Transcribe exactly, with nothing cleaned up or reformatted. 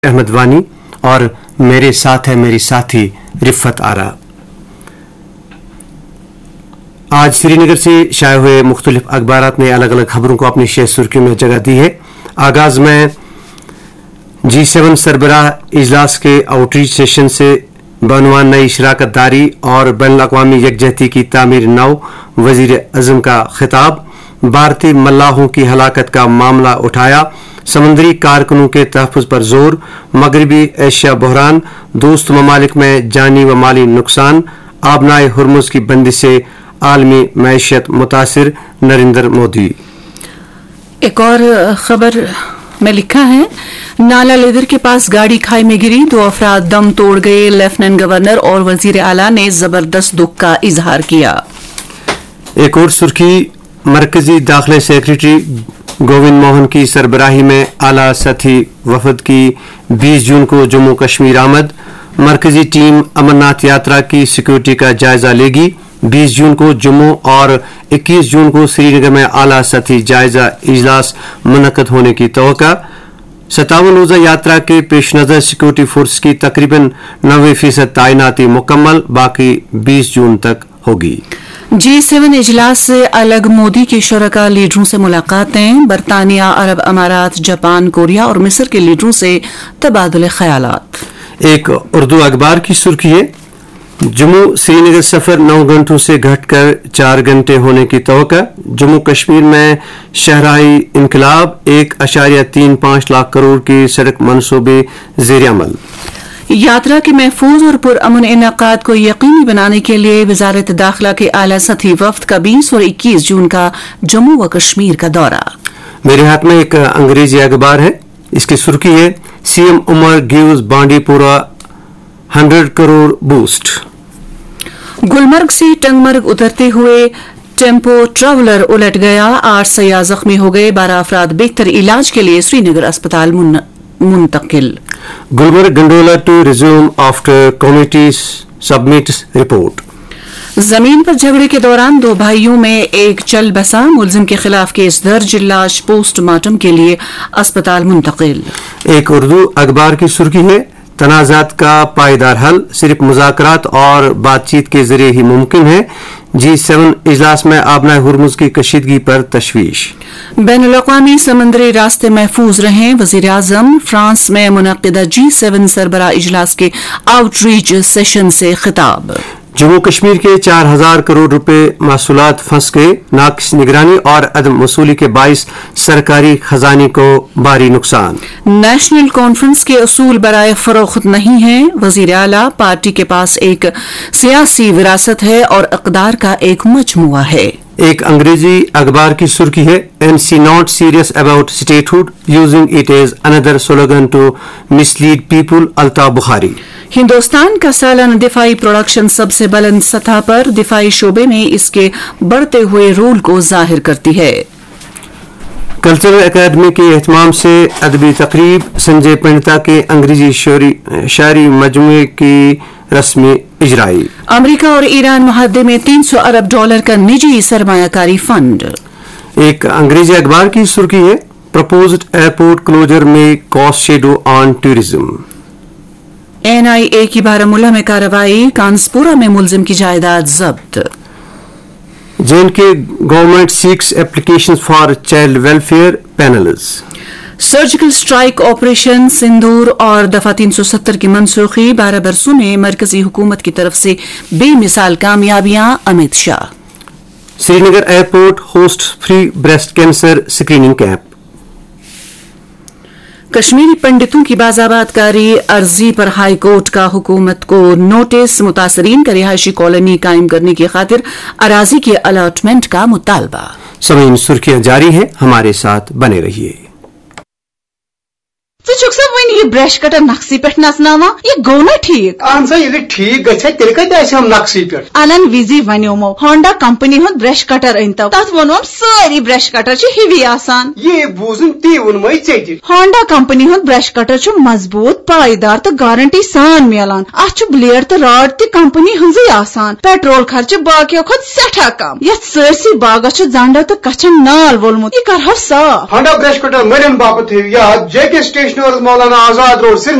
अहमद वानी और मेरे साथ है मेरी साथी रिफ़त आरा। आज श्रीनगर से शाये हुए मुख्तलिफ अखबारात ने अलग अलग खबरों को अपनी शेष सुर्खियों में जगह दी है। आगाज में जी सेवन सरबराह इजलास के आउटरीच सेशन से बनवान नई शराकत दारी और बैनुल अक़वामी यकजहती की तामीर नौ, वजीर अज़म का खिताब, भारतीय मल्लाहों की हलाकत का मामला उठाया, समुद्री कारकुनों के तहफ़्फ़ुज़ पर जोर, मगरबी एशिया बहरान, दोस्त ममालिक में जानी व माली नुकसान, आबनाए हुर्मुज़ की बंदी से आलमी मैशियत मुतासिर, नरेंद्र मोदी। एक और खबर में लिखा है, नाला लेदर के पास गाड़ी खाई में गिरी, दो अफराद दम तोड़ गए, लेफ्टिनेंट गवर्नर और वजीर आला ने जबरदस्त दुख का इजहार किया। एक और सुर्खी, मरकजी दाखिला सेक्रेटरी गोविंद मोहन की सरबराही में आला सतही वफद की बीस जून को जम्मू कश्मीर आमद, मरकजी टीम अमरनाथ यात्रा की सिक्योरिटी का जायजा लेगी। बीस जून को जम्मू और इक्कीस जून को श्रीनगर में आला सतही जायजा इजलास मुनक्कद होने की तवक्का। सत्तावन रोजा यात्रा के पेश नजर सिक्योरिटी फोर्स की तकरीबन नब्बे फीसद तैनाती मुकम्मल, बाकी बीस जून तक होगी। जी सेवन इजलास से अलग मोदी के शरका लीडरों से मुलाकातें, बरतानिया, अरब अमारात, जापान, कोरिया और मिस्र के लीडरों से तबादुल ख्यालात। एक उर्दू अखबार की सुर्खी है, जम्मू श्रीनगर सफर नौ घंटों से घटकर चार घंटे होने की तवक्का। जम्मू कश्मीर में शहराई इनकलाब, एक अशारिया तीन पाँच लाख करोड़ की सड़क मनसूबे ज़ेर अमल। यात्रा के महफूज और पुरअमन इनेकाद को यकीनी बनाने के लिए वजारत दाखिला के आला सतही वफ्द का बीस और इक्कीस जून का जम्मू व कश्मीर का दौरा। मेरे हाथ में एक अंग्रेजी अखबार है, इसकी सुर्खी है, CM Umar gives Bandipora hundred crore boost. Gulmarg से टंगमर्ग उतरते हुए टेम्पो ट्रैवलर उलट गया, आठ सयाह जख्मी हो गए, बारह अफराद बेहतर इलाज के लिए श्रीनगर अस्पताल मुंतकिल। Gulmarg gondola to resume after community submits report. जमीन पर झगड़े के दौरान दो भाइयों में एक चल बसा, मुलजिम के खिलाफ केस दर्ज, लाश पोस्टमार्टम के लिए अस्पताल मुंतकिल। एक उर्दू अखबार की सुर्खी है, तनाज़ात का पायदार हल सिर्फ मुज़ाकरात और बातचीत के जरिए ही मुमकिन है। जी सेवन इजलास में आबनाए हुर्मुज़ की कशीदगी पर तशवीश। बैनुल अक़वामी समुद्री रास्ते महफूज रहें, वज़ीर आज़म फ्रांस में मुनक़्क़िदा जी सेवन सरबराह इजलास के आउटरीच सेशन से खिताब। जम्मू कश्मीर के चार हजार करोड़ रुपए महसूलात फंस गए, नाक़िस निगरानी और अदम वसूली के बाइस सरकारी खजाने को भारी नुकसान। नेशनल कॉन्फ्रेंस के असूल बराए फरोख्त नहीं है, वज़ीर आला, पार्टी के पास एक सियासी विरासत है और इक़दार का एक मजमुआ है। एक अंग्रेजी अखबार की सुर्खी है, and C not serious about statehood, using it as another slogan to mislead people, Altaf Bukhari. Hindustan का सालाना दिफाई प्रोडक्शन सबसे बुलंद सतह पर दिफाई शोबे में इसके बढ़ते हुए रोल को जाहिर करती है। कल्चरल एकेडमी के एहतमाम से अदबी तकरीब, संजय पंडिता के अंग्रेजी शायरी मजमूए की रस्मी इजराई। अमेरिका और ईरान मुहद्दे में तीन सौ अरब डॉलर का निजी सरमायाकारी फंड। एक अंग्रेजी अखबार की सुर्खी है, प्रपोज्ड एयरपोर्ट क्लोजर में cost shadow on tourism. NIA की बारामूला में कार्रवाई, कानसपुरा में मुलजिम की जायदाद जब्त। जे एंड के government seeks application for child welfare panels. Surgical strike operation सिंदूर और दफा तीन सौ सत्तर की मनसूखी, बारह बरसों में मरकजी हुकूमत की तरफ से बेमिसाल कामयाबियां, Amit Shah. Srinagar airport host free breast cancer screening camp. Kashmiri पंडितों की बाज़ाबातकारी अर्जी पर हाई कोर्ट का हुकूमत को नोटिस, मुतासरीन का रिहायशी कॉलोनी कायम करने की खातिर अराजी के अलॉटमेंट का मुतालबा। समीन सुर्खियां जारी है, हमारे साथ बने रहिए। ये ब्रश कटर नक्सी पे नचनावा, ये गो ना ठीक। अहन सा ये ठीक गछे तेल कत आसे हम नक्सी पे अनन विजी वन्योमो होंडा कंपनी हुन ब्रश कटर अनतो तथ वनोम सारी ब्रश कटर छ हिवी आसान। ये बूजन ती वनमै चेति होंडा कंपनी हुन ब्रश कटर छ मजबूत, पायदार तो गारंटी सान मिलान। अछ ब्लेड तो रॉड ती कंपनी हुंजी आसान, पेट्रोल खर्च बाकियो खुद सेठा कम। यत सरसी बागा छ जांडा तो कचन नाल वोलमुत, ये कर साफ। होंडा ब्रश कटर मरन बापत है या जेके station commissioner Maulana Azad road